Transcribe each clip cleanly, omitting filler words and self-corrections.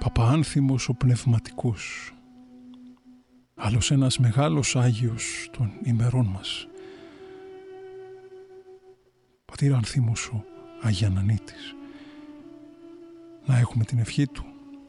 Παπαάνθιμος ο πνευματικός, άλλος ένας μεγάλος Άγιος των ημερών μας, πατήρ Άνθιμος ο Αγιανανίτης. Να έχουμε την ευχή του.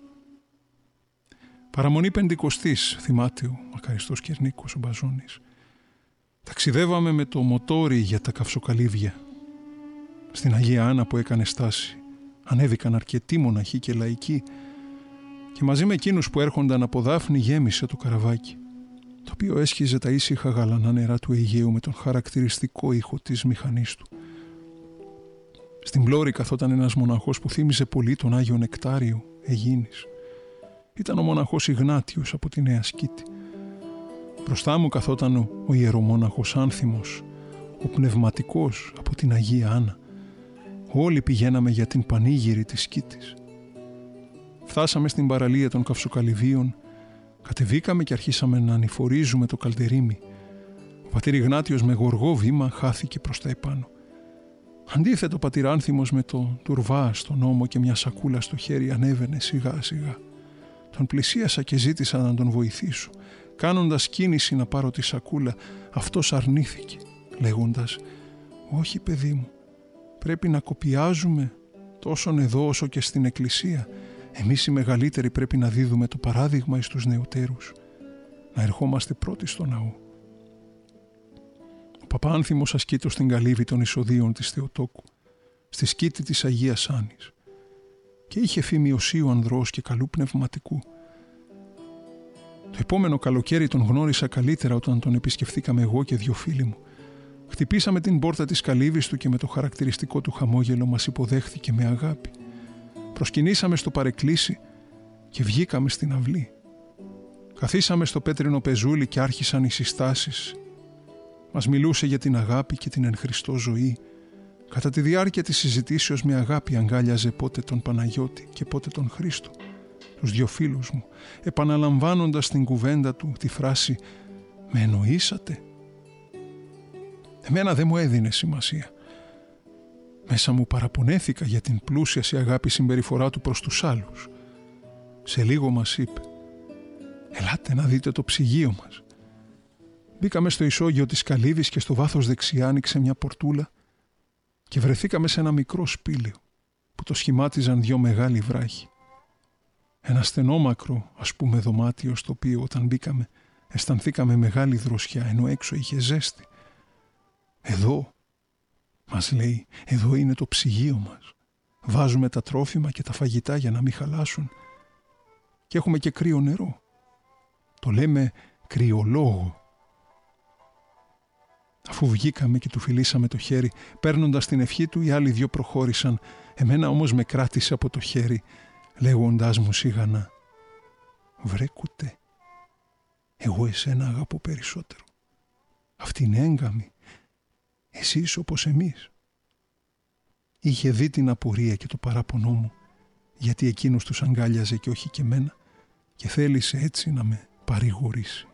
Παραμονή Πεντηκοστής, θυμάται ο μακαριστός Κερνίκος ο Μπαζώνης. Ταξιδεύαμε με το μοτόρι για τα Καυσοκαλύβια. Στην Αγία Άννα που έκανε στάση ανέβηκαν αρκετοί μοναχοί και λαϊκοί και μαζί με εκείνους που έρχονταν από Δάφνη γέμισε το καραβάκι, το οποίο έσχιζε τα ήσυχα γαλανά νερά του Αιγαίου με τον χαρακτηριστικό ήχο της μηχανής του. Στην πλώρη καθόταν ένας μοναχός που θύμιζε πολύ τον Άγιο Νεκτάριο Αιγίνης. Ήταν ο μοναχός Ιγνάτιος από τη Νέα Σκήτη. Μπροστά μου καθόταν ο ιερομόναχος Άνθιμος, ο πνευματικός από την Αγία Άννα. Όλοι πηγαίναμε για την πανήγυρη της Σκήτης. Φτάσαμε στην παραλία των Καυσοκαλυβίων, κατεβήκαμε και αρχίσαμε να ανηφορίζουμε το καλτερίμι. Ο πατήρ Ιγνάτιος με γοργό βήμα χάθηκε προς τα επάνω. Αντίθετο, ο πατήρ Άνθιμος με το τουρβά στον ώμο και μια σακούλα στο χέρι ανέβαινε σιγά σιγά. Τον πλησίασα και ζήτησα να τον βοηθήσω. Κάνοντας κίνηση να πάρω τη σακούλα, αυτός αρνήθηκε, λέγοντας «Όχι παιδί μου, πρέπει να κοπιάζουμε τόσον εδώ όσο και στην εκκλησία. Εμείς οι μεγαλύτεροι πρέπει να δίδουμε το παράδειγμα εις τους νεωτέρους, να ερχόμαστε πρώτοι στο ναό». Ο Παπαάνθιμος ασκείτο στην καλύβη των εισοδείων της Θεοτόκου, στη σκήτη της Αγίας Άννης, και είχε φήμη οσίου ανδρός και καλού πνευματικού. Το επόμενο καλοκαίρι τον γνώρισα καλύτερα όταν τον επισκεφθήκαμε εγώ και δυο φίλοι μου. Χτυπήσαμε την πόρτα της καλύβης του και με το χαρακτηριστικό του χαμόγελο μας υποδέχθηκε με αγάπη. Προσκυνήσαμε στο παρεκκλήσι και βγήκαμε στην αυλή. Καθίσαμε στο πέτρινο πεζούλι και άρχισαν οι συστάσεις. Μας μιλούσε για την αγάπη και την εν Χριστώ ζωή. Κατά τη διάρκεια της συζητήσεως με αγάπη αγκάλιαζε πότε τον Παναγιώτη και πότε τον Χρήστο, τους δυο φίλους μου, επαναλαμβάνοντας την κουβέντα του τη φράση «Με εννοήσατε?» Εμένα δεν μου έδινε σημασία. Μέσα μου παραπονέθηκα για την πλούσια σε αγάπη συμπεριφορά του προς τους άλλους. Σε λίγο μας είπε «Ελάτε να δείτε το ψυγείο μας». Μπήκαμε στο ισόγειο της καλύβης και στο βάθος δεξιά άνοιξε μια πορτούλα και βρεθήκαμε σε ένα μικρό σπήλαιο που το σχημάτιζαν δυο μεγάλοι βράχοι. Ένα στενόμακρο, ας πούμε, δωμάτιο στο οποίο όταν μπήκαμε αισθανθήκαμε μεγάλη δροσιά ενώ έξω είχε ζέστη. «Εδώ», μας λέει, «εδώ είναι το ψυγείο μας. Βάζουμε τα τρόφιμα και τα φαγητά για να μην χαλάσουν και έχουμε και κρύο νερό. Το λέμε κρυολόγο». Αφού βγήκαμε και του φιλήσαμε το χέρι, παίρνοντας την ευχή του, οι άλλοι δυο προχώρησαν. Εμένα όμως με κράτησε από το χέρι, λέγοντάς μου σιγανά «Βρε κουτέ, εγώ εσένα αγαπώ περισσότερο. Αυτή είναι έγκαμη. Εσύ είσαι όπως εμείς». Είχε δει την απορία και το παράπονό μου, γιατί εκείνος τους αγκάλιαζε και όχι και μένα, και θέλησε έτσι να με παρηγορήσει.